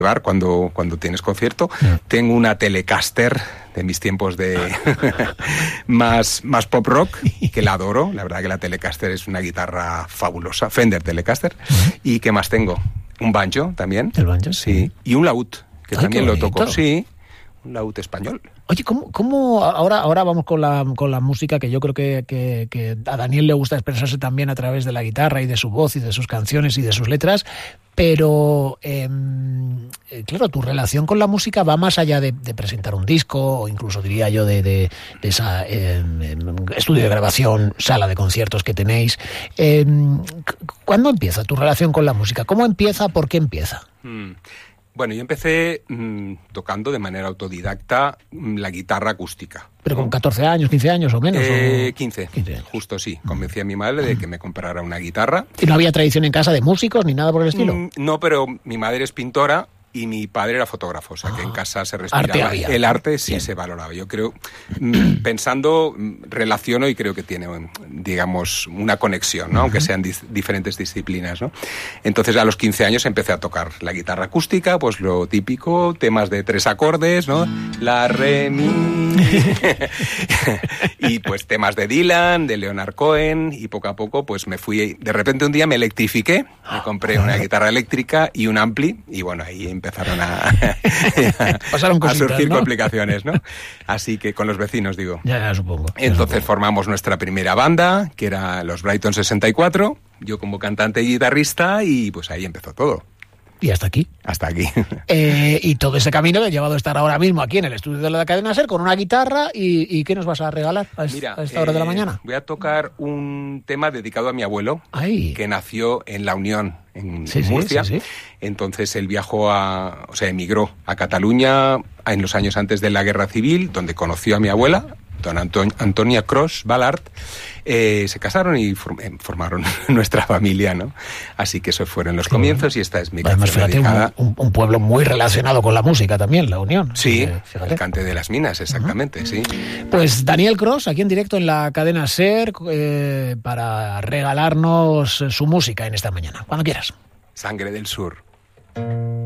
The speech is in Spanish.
cuando tienes concierto. Tengo una Telecaster de mis tiempos de más pop rock, que la adoro. La verdad que la Telecaster es una guitarra fabulosa, Fender Telecaster. ¿Y qué más tengo? Un banjo también. ¿El banjo? Sí. Y un laúd, que también lo toco. Sí, un laúd español. Oye, ¿cómo ahora vamos con la música, que yo creo que a Daniel le gusta expresarse también a través de la guitarra y de su voz y de sus canciones y de sus letras, pero claro, tu relación con la música va más allá de presentar un disco, o incluso diría yo de esa estudio de grabación, sala de conciertos que tenéis. ¿Cuándo empieza tu relación con la música? ¿Cómo empieza? ¿Por qué empieza? Bueno, yo empecé tocando de manera autodidacta la guitarra acústica. ¿Pero con 14 años, 15 años o menos? 15 años. Justo sí. Convencí a mi madre de que me comprara una guitarra. ¿Y no había tradición en casa de músicos ni nada por el estilo? No, pero mi madre es pintora y mi padre era fotógrafo, o sea que en casa se respiraba. El arte sí se valoraba. Yo creo, pensando, relaciono y creo que tiene, digamos, una conexión, ¿no? Aunque sean diferentes disciplinas, ¿no? Entonces a los 15 años empecé a tocar la guitarra acústica, pues lo típico, temas de 3 acordes, ¿no? La, re, mi... y pues temas de Dylan, de Leonard Cohen, y poco a poco pues me fui, de repente un día me electrifiqué, me compré una guitarra eléctrica y un ampli, y bueno, ahí empezaron a surgir, ¿no? Complicaciones, ¿no? Así que con los vecinos, digo. Ya supongo. Entonces formamos nuestra primera banda, que era los Brighton 64, yo como cantante y guitarrista, y pues ahí empezó todo. Y hasta aquí. Hasta aquí. Y todo ese camino le ha llevado a estar ahora mismo aquí en el estudio de la Cadena SER con una guitarra. ¿Y qué nos vas a regalar a esta hora de la mañana? Voy a tocar un tema dedicado a mi abuelo, que nació en La Unión, en Murcia. Sí. Entonces él emigró a Cataluña en los años antes de la Guerra Civil, donde conoció a mi abuela, don Antonia Cros Ballart. Se casaron y formaron nuestra familia, ¿no? Así que esos fueron los comienzos y esta es mi canción. Además, fíjate, un pueblo muy relacionado con la música también, La Unión. Sí, el Cante de las Minas, exactamente, sí. Pues Daniel Cros, aquí en directo en la Cadena SER, para regalarnos su música en esta mañana. Cuando quieras. Sangre del Sur.